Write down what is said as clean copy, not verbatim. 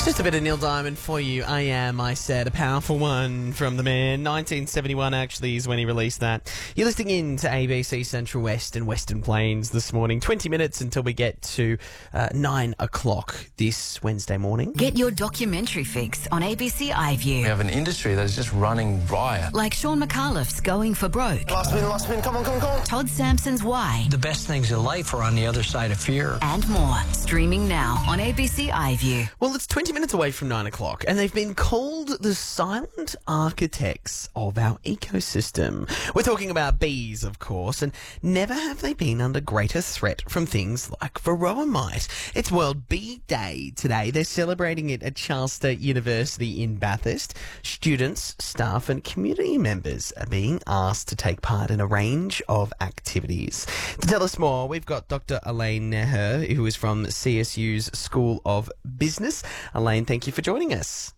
Just a bit of Neil Diamond for you. I said, a powerful one from the man. 1971 actually is when he released that. You're listening in to ABC Central West and Western Plains this morning. 20 minutes until we get to 9 o'clock this Wednesday morning. Get your documentary fix on ABC iView. We have an industry that is just running riot. Like Sean McAuliffe's Going for Broke. Last spin, come on. Todd Sampson's Why. The best things in life are on the other side of fear. And more. Streaming now on ABC iView. Well, it's 20 minutes away from 9 o'clock, and they've been called the silent architects of our ecosystem. We're talking about bees, of course, and never have they been under greater threat from things like varroa mite. It's World Bee Day today. They're celebrating it at Charles State University in Bathurst. Students, staff and community members are being asked to take part in a range of activities. To tell us more, we've got Dr. Elaine Neher, who is from CSU's School of Business. Elaine, thank you for joining us.